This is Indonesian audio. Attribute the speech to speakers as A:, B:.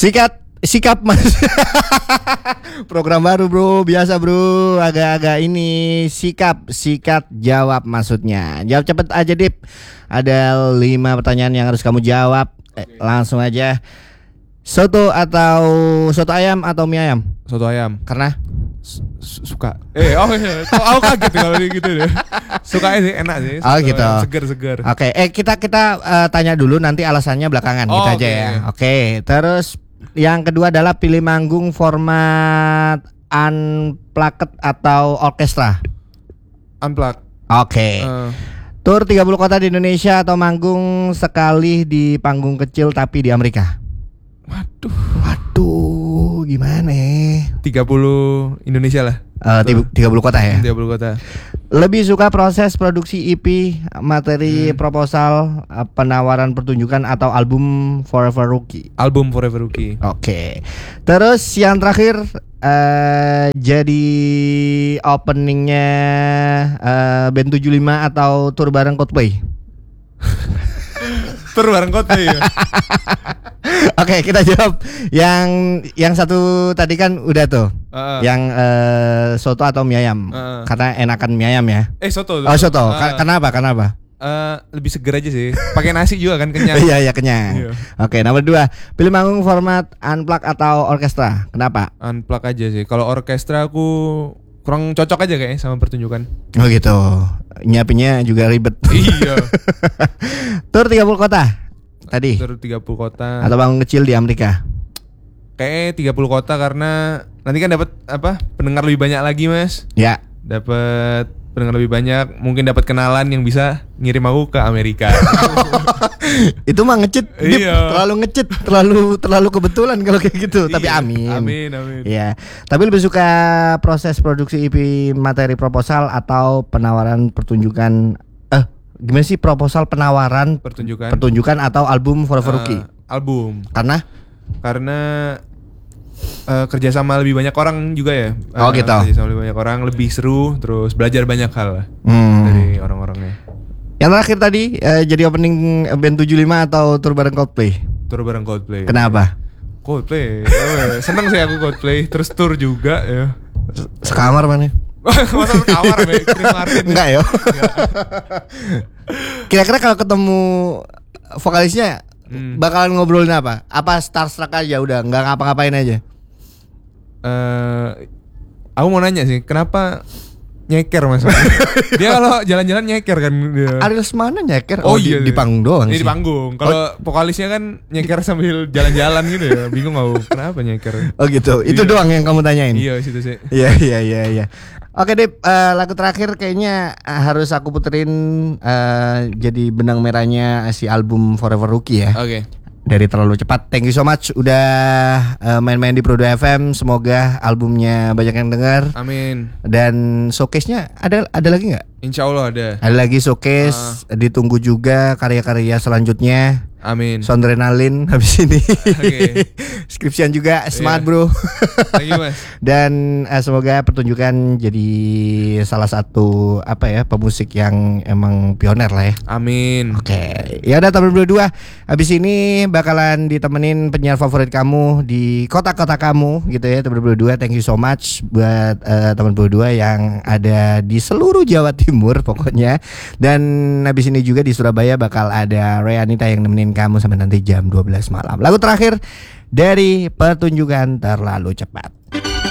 A: Sikap mas. Program baru bro, biasa bro, agak-agak ini sikat jawab maksudnya. Jawab cepet aja Dip. Ada 5 pertanyaan yang harus kamu jawab. Langsung aja. Soto ayam atau mie ayam?
B: Soto ayam.
A: Karena
B: suka. Aku kaget kalau gitu deh. Suka sih, enak sih.
A: Oh gitu.
B: Seger.
A: Oke, kita tanya dulu, nanti alasannya belakangan gitu aja ya. Oke, terus yang kedua adalah pilih manggung format unplugged atau orkestra.
B: Unplugged.
A: Oke. Tur 30 kota di Indonesia atau manggung sekali di panggung kecil tapi di Amerika? Waduh, gimana?
B: 30 Indonesia lah.
A: 30 kota ya.
B: 30 kota.
A: Lebih suka proses produksi EP, materi proposal, penawaran pertunjukan atau album Forever Rookie?
B: Album Forever Rookie.
A: Oke. Terus yang terakhir jadi openingnya band 75 atau tour bareng Coldplay?
B: Tour bareng Coldplay ya.
A: Oke, kita jawab yang satu tadi kan udah tuh. Yang soto atau mie ayam? Karena enakan mie ayam ya.
B: Soto.
A: Oh, soto. Kenapa?
B: Lebih seger aja sih. Pakai nasi juga kan kenyang.
A: Iya, kenyang. Iya. Oke, nomor 2. Pilih manggung format unplugged atau orkestra. Kenapa?
B: Unplugged aja sih. Kalau orkestra aku kurang cocok aja kayaknya sama pertunjukan.
A: Oh gitu. Nyiapinnya juga ribet.
B: Iya.
A: Tur 30 kota. Tadi.
B: Tur 30 kota.
A: Atau panggung kecil di Amerika.
B: Kayaknya 30 kota karena nanti kan dapat pendengar lebih banyak lagi, Mas.
A: Ya.
B: Dapat pendengar lebih banyak, mungkin dapat kenalan yang bisa ngirim aku ke Amerika.
A: Itu mah ngecit,
B: iya.
A: Terlalu ngecit, terlalu kebetulan kalau kayak gitu. Iya. Tapi amin. Iya. Tapi lebih suka proses produksi EP, materi proposal atau penawaran pertunjukan? Gimana sih proposal, penawaran pertunjukan atau album Forever Rookie?
B: Album.
A: Karena
B: kerja sama lebih banyak orang juga ya.
A: Gitu.
B: Kerja sama lebih banyak orang, lebih seru, terus belajar banyak hal lah dari orang-orangnya.
A: Yang terakhir tadi jadi opening band 75 atau tour bareng Coldplay?
B: Tour bareng Coldplay.
A: Kenapa?
B: Coldplay. Seneng sih aku Coldplay, terus tour juga ya.
A: Sekamar mana?
B: Masa sekamar Chris Martin?
A: Enggak ya. Kira-kira kalau ketemu vokalisnya bakalan ngobrolin apa? Apa starstruck aja udah, nggak ngapa-ngapain aja?
B: Aku mau nanya sih, kenapa nyeker Mas? Dia kalau jalan-jalan nyeker kan dia.
A: Aries mana nyeker?
B: Iya,
A: di panggung doang sih.
B: Di panggung. Kalau vokalisnya kan nyeker sambil jalan-jalan gitu ya. Bingung aku kenapa nyeker.
A: Oh gitu. Itu doang yang kamu tanyain?
B: Iya, situ sih.
A: Iya. Oke Dip, lagu terakhir kayaknya harus aku puterin jadi benang merahnya si album Forever Rookie ya.
B: Oke.
A: Dari Terlalu Cepat. Thank you so much udah main-main di Pro2 FM. Semoga albumnya banyak yang dengar.
B: Amin.
A: Dan showcase-nya ada lagi nggak?
B: Insya Allah ada.
A: Ada lagi showcase. Ditunggu juga karya-karya selanjutnya.
B: Amin.
A: Sondrenalin habis ini.
B: Okay.
A: Skripsian juga semangat bro.
B: Thank you Mas.
A: Dan semoga pertunjukan jadi salah satu pemusik yang emang pioner lah ya.
B: Amin.
A: Oke. Ya udah teman berdua. Habis ini bakalan ditemenin penyiar favorit kamu di kota-kota kamu gitu ya teman berdua. Thank you so much buat teman berdua yang ada di seluruh Jawa Timur pokoknya. Dan habis ini juga di Surabaya bakal ada Reanita yang nemenin kamu sampai nanti jam 12 malam. Lagu terakhir dari pertunjukan Terlalu Cepat.